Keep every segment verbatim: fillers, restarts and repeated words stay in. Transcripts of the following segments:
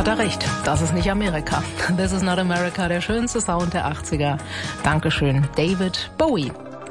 hat er recht. Das ist nicht Amerika. This is not America, der schönste Sound der achtziger. Dankeschön, David Bowie.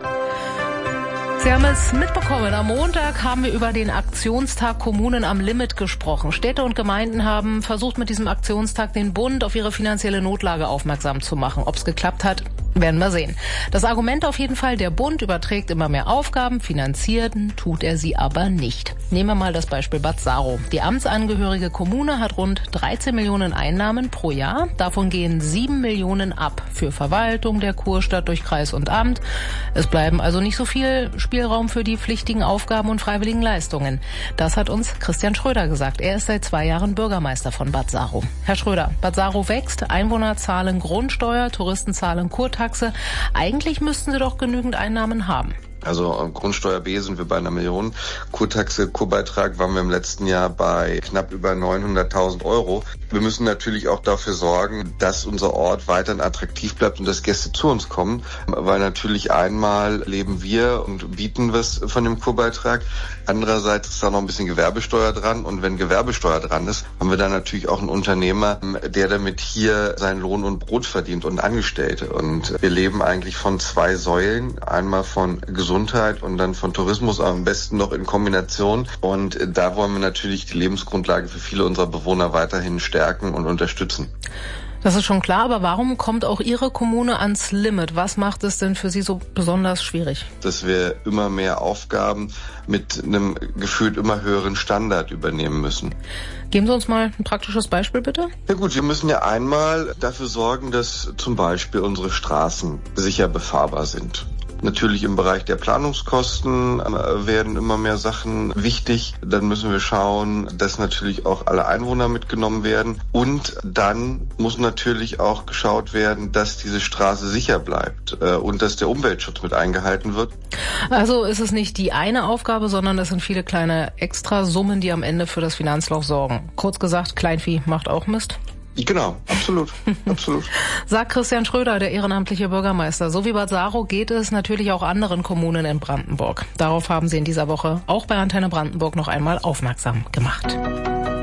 Sie haben es mitbekommen, am Montag haben wir über den Aktionstag Kommunen am Limit gesprochen. Städte und Gemeinden haben versucht, mit diesem Aktionstag den Bund auf ihre finanzielle Notlage aufmerksam zu machen. Ob es geklappt hat, werden wir sehen. Das Argument auf jeden Fall, der Bund überträgt immer mehr Aufgaben, finanzieren tut er sie aber nicht. Nehmen wir mal das Beispiel Bad Saro. Die amtsangehörige Kommune hat rund dreizehn Millionen Einnahmen pro Jahr. Davon gehen sieben Millionen ab für Verwaltung der Kurstadt durch Kreis und Amt. Es bleiben also nicht so viel Spielraum für die pflichtigen Aufgaben und freiwilligen Leistungen. Das hat uns Christian Schröder gesagt. Er ist seit zwei Jahren Bürgermeister von Bad Saro. Herr Schröder, Bad Saro wächst, Einwohner zahlen Grundsteuer, Touristen zahlen Kurtaxe. Eigentlich müssten Sie doch genügend Einnahmen haben. Also Grundsteuer B sind wir bei einer Million. Kurtaxe, Kurbeitrag waren wir im letzten Jahr bei knapp über neunhunderttausend Euro. Wir müssen natürlich auch dafür sorgen, dass unser Ort weiterhin attraktiv bleibt und dass Gäste zu uns kommen. Weil natürlich einmal leben wir und bieten was von dem Kurbeitrag. Andererseits ist da noch ein bisschen Gewerbesteuer dran. Und wenn Gewerbesteuer dran ist, haben wir dann natürlich auch einen Unternehmer, der damit hier seinen Lohn und Brot verdient und Angestellte. Und wir leben eigentlich von zwei Säulen. Einmal von Gesundheit und dann von Tourismus, am besten noch in Kombination. Und da wollen wir natürlich die Lebensgrundlage für viele unserer Bewohner weiterhin stärken und unterstützen. Das ist schon klar, aber warum kommt auch Ihre Kommune ans Limit? Was macht es denn für Sie so besonders schwierig? Dass wir immer mehr Aufgaben mit einem gefühlt immer höheren Standard übernehmen müssen. Geben Sie uns mal ein praktisches Beispiel, bitte. Ja gut, wir müssen ja einmal dafür sorgen, dass zum Beispiel unsere Straßen sicher befahrbar sind. Natürlich im Bereich der Planungskosten werden immer mehr Sachen wichtig. Dann müssen wir schauen, dass natürlich auch alle Einwohner mitgenommen werden. Und dann muss natürlich auch geschaut werden, dass diese Straße sicher bleibt und dass der Umweltschutz mit eingehalten wird. Also ist es nicht die eine Aufgabe, sondern es sind viele kleine Extrasummen, die am Ende für das Finanzloch sorgen. Kurz gesagt, Kleinvieh macht auch Mist. Genau, absolut, absolut. Sagt Christian Schröder, der ehrenamtliche Bürgermeister. So wie Bad Saro geht es natürlich auch anderen Kommunen in Brandenburg. Darauf haben Sie in dieser Woche auch bei Antenne Brandenburg noch einmal aufmerksam gemacht.